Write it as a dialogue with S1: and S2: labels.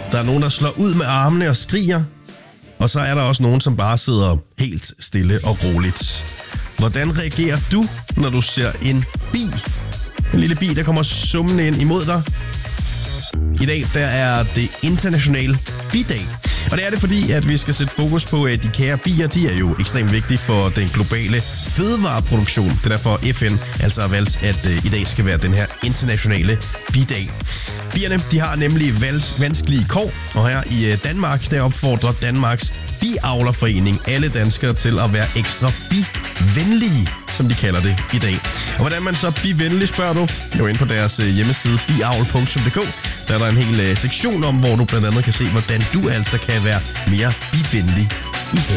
S1: Der er nogen, der slår ud med armene og skriger. Og så er der også nogen, som bare sidder helt stille og roligt. Hvordan reagerer du, når du ser en bi? En lille bi, der kommer summende ind imod dig. I dag, der er det internationale bidag. Og det er det, fordi at vi skal sætte fokus på, at de kære bier, de er jo ekstremt vigtige for den globale fødevareproduktion. Det er derfor FN altså har valgt, at i dag skal være den her internationale bidag. Bierne, de har nemlig vanskelige kår, og her i Danmark, der opfordrer Danmarks Biavlerforening alle danskere til at være ekstra bivenlige, som de kalder det i dag. Og hvordan man så bivenlig, spørger du? Jo, ind på deres hjemmeside biavl.dk. Der er der en hel sektion om, hvor du blandt andet kan se, hvordan du altså kan være mere bivenlig i haven.